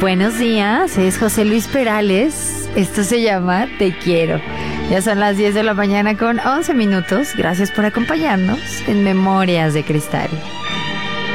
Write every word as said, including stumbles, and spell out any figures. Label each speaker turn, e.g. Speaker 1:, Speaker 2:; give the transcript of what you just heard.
Speaker 1: Buenos días, es José Luis Perales. Esto se llama Te Quiero. Ya son las diez de la mañana con once minutos. Gracias por acompañarnos en Memorias de Cristal.